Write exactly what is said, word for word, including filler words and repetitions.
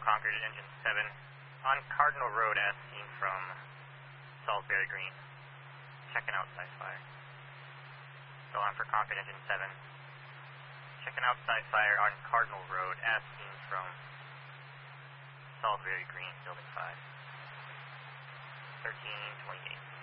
Concord Engine seven. On Cardinal Road as seen from Salisbury Green. Checking out side fire. So on for Concord Engine seven. Checking out side fire on Cardinal Road as seen from Salisbury Green, Building five. thirteen twenty-eight.